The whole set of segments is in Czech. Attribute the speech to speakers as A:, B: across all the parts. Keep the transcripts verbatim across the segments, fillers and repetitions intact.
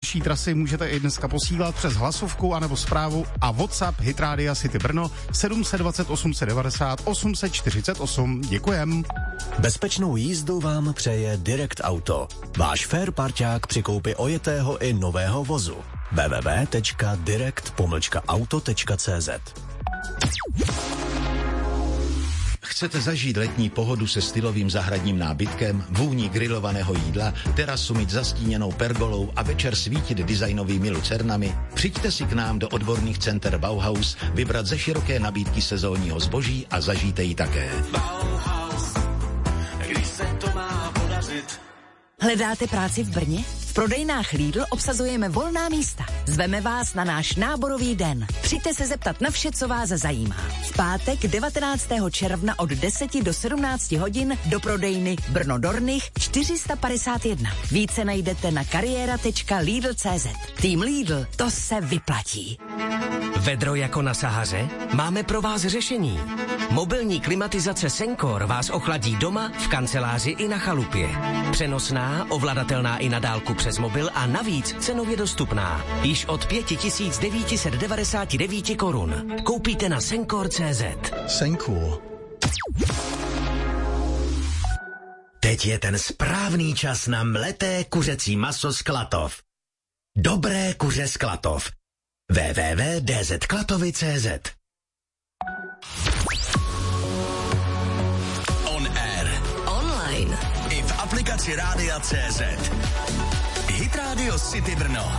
A: nejbližší trasy můžete i dneska posílat přes hlasovku anebo zprávu a WhatsApp Hit Rádia City Brno sedm set dvacet osm set devadesát osm set čtyřicet osm. Děkujem.
B: Bezpečnou jízdu vám přeje Direct Auto. Váš fair parťák při koupi ojetého i nového vozu. w w w tečka direct pomlčka auto tečka c z.
C: Chcete zažít letní pohodu se stylovým zahradním nábytkem, vůní grilovaného jídla, terasu mít zastíněnou pergolou a večer svítit designovými lucernami? Přijďte si k nám do odborných center Bauhaus, vybrat ze široké nabídky sezónního zboží a zažijte ji také.
D: Bauhaus, když se to má podařit.
E: Hledáte práci v Brně? V prodejnách Lidl obsazujeme volná místa. Zveme vás na náš náborový den. Přijďte se zeptat na vše, co vás zajímá. V pátek devatenáctého června od deseti do sedmnácti hodin do prodejny Brno Dornych čtyři sta padesát jedna. Více najdete na kariéra tečka lidl tečka cé zet. Tým Lidl, to se vyplatí.
F: Vedro jako na Sahaře? Máme pro vás řešení. Mobilní klimatizace Sencor vás ochladí doma, v kanceláři i na chalupě. Přenosná, ovladatelná i na dálku přes mobil a navíc cenově dostupná. Již od pět tisíc devět set devadesát devět korun. Koupíte na Sencor tečka cé zet.
B: Sencor.
F: Teď je ten správný čas na mleté kuřecí maso z Klatov. Dobré kuře z Klatov. w w w tečka d z klatovy tečka cé zet.
D: On air.
E: Online.
D: I v aplikaci Rádia tečka cé zet. Hit Radio City Brno.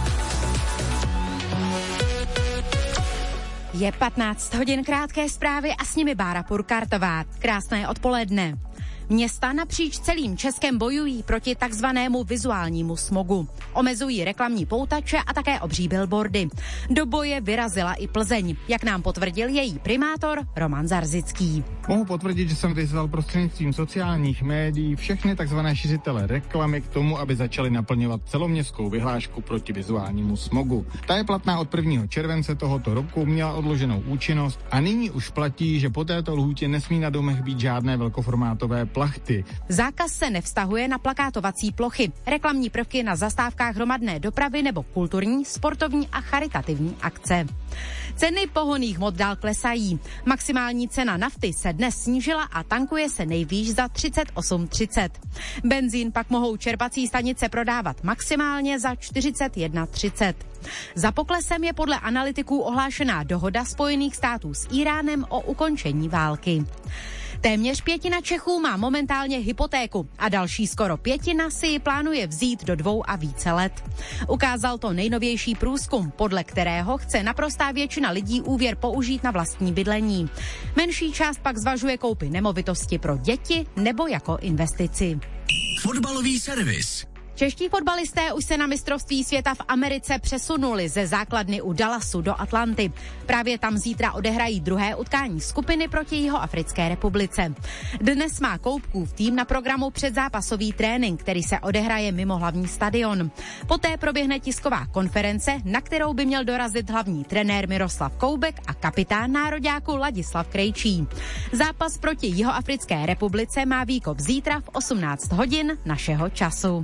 G: Je patnáct hodin, krátké zprávy a s nimi Bára Purkartová. Krásné odpoledne. Města napříč celým Českem bojují proti takzvanému vizuálnímu smogu. Omezují reklamní poutače a také obří billboardy. Do boje vyrazila i Plzeň, jak nám potvrdil její primátor Roman Zarzický.
H: Mohu potvrdit, že jsem vyzval prostřednictvím sociálních médií všechny takzvané šiřitele reklamy k tomu, aby začali naplňovat celoměstskou vyhlášku proti vizuálnímu smogu. Ta je platná od prvního července tohoto roku, měla odloženou účinnost a nyní už platí, že po této lhůtě nesmí na domech být žádné velkoformátové plachty.
G: Zákaz se nevztahuje na plakátovací plochy, reklamní prvky na zastávkách hromadné dopravy nebo kulturní, sportovní a charitativní akce. Ceny pohonných hmot dál klesají. Maximální cena nafty se dnes snížila a tankuje se nejvýš za třicet osm třicet. Benzín pak mohou čerpací stanice prodávat maximálně za čtyřicet jedna třicet. Za poklesem je podle analytiků ohlášená dohoda Spojených států s Íránem o ukončení války. Téměř pětina Čechů má momentálně hypotéku a další skoro pětina si ji plánuje vzít do dvou a více let. Ukázal to nejnovější průzkum, podle kterého chce naprostá většina lidí úvěr použít na vlastní bydlení. Menší část pak zvažuje koupy nemovitosti pro děti nebo jako investici.
D: Fotbalový servis.
G: Čeští fotbalisté už se na mistrovství světa v Americe přesunuli ze základny u Dallasu do Atlanty. Právě tam zítra odehrají druhé utkání skupiny proti Jihoafrické republice. Dnes má Koupkův tým na programu předzápasový trénink, který se odehraje mimo hlavní stadion. Poté proběhne tisková konference, na kterou by měl dorazit hlavní trenér Miroslav Koubek a kapitán nároďáku Ladislav Krejčí. Zápas proti Jihoafrické republice má výkop zítra v osmnáct hodin našeho času.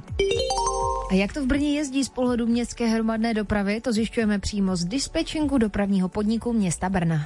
I: A jak to v Brně jezdí z pohledu městské hromadné dopravy, to zjišťujeme přímo z dispečinku dopravního podniku města Brna.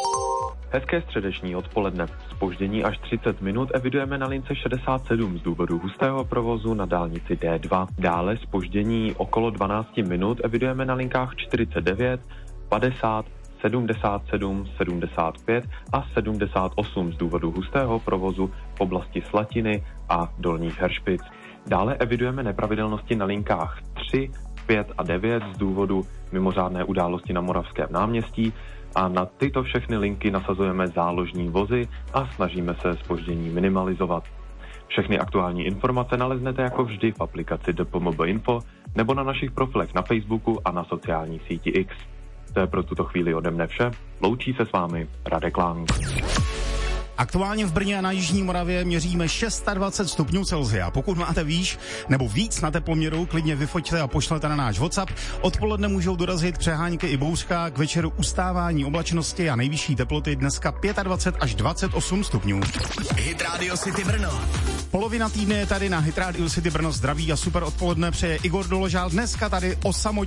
J: Hezké středeční odpoledne. Zpoždění až třicet minut evidujeme na lince šedesát sedm z důvodu hustého provozu na dálnici D dva. Dále zpoždění okolo dvanáct minut evidujeme na linkách čtyřicet devět, padesát, sedmdesát sedm, sedmdesát pět a sedmdesát osm z důvodu hustého provozu v oblasti Slatiny a Dolních Heršpic. Dále evidujeme nepravidelnosti na linkách tři, pět a devět z důvodu mimořádné události na Moravském náměstí a na tyto všechny linky nasazujeme záložní vozy a snažíme se zpoždění minimalizovat. Všechny aktuální informace naleznete jako vždy v aplikaci D P M B Info nebo na našich profilech na Facebooku a na sociální síti X. To je pro tuto chvíli ode mne vše. Loučí se s vámi Radek Lang.
A: Aktuálně v Brně a na Jižní Moravě měříme dvacet šest stupňů Celsia. Pokud máte výš nebo víc na teploměru, klidně vyfoťte a pošlete na náš WhatsApp. Odpoledne můžou dorazit přehánky i bouřka, k večeru ustávání oblačnosti a nejvyšší teploty dneska dvacet pět až dvacet osm stupňů.
D: Hit Radio City Brno.
A: Polovina týdne je tady na Hit Radio City Brno. Zdraví a super odpoledne přeje Igor Doložál. Dneska tady o samotě